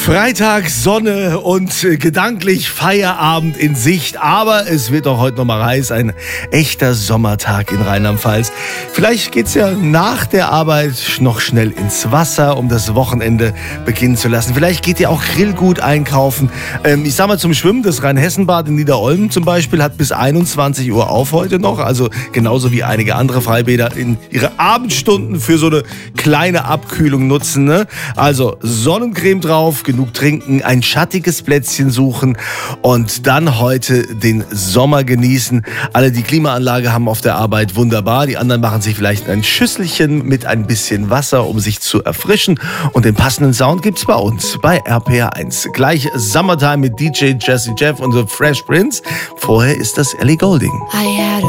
Freitag, Sonne und gedanklich Feierabend in Sicht. Aber es wird auch heute noch mal heiß. Ein echter Sommertag in Rheinland-Pfalz. Vielleicht geht's ja nach der Arbeit noch schnell ins Wasser, um das Wochenende beginnen zu lassen. Vielleicht geht ihr auch Grillgut einkaufen. Ich sag mal zum Schwimmen, das Rheinhessenbad in Niederolm zum Beispiel hat bis 21 Uhr auf heute noch. Also genauso wie einige andere Freibäder in ihre Abendstunden für so eine kleine Abkühlung nutzen. Ne? Also Sonnencreme drauf, genug trinken, ein schattiges Plätzchen suchen und dann heute den Sommer genießen. Alle, die Klimaanlage haben auf der Arbeit, wunderbar. Die anderen machen sich vielleicht ein Schüsselchen mit ein bisschen Wasser, um sich zu erfrischen. Und den passenden Sound gibt's bei uns, bei RPR1. Gleich Summertime mit DJ Jazzy Jeff und The Fresh Prince. Vorher ist das Ellie Goulding.